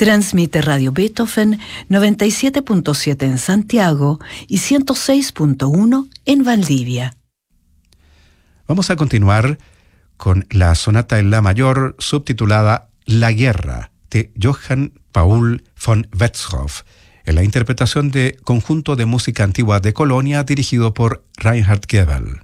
Transmite Radio Beethoven 97.7 en Santiago y 106.1 en Valdivia. Vamos a continuar con la sonata en la mayor subtitulada La Guerra de Johann Paul von Wetzhoff, en la interpretación de Conjunto de Música Antigua de Colonia dirigido por Reinhard Goebel.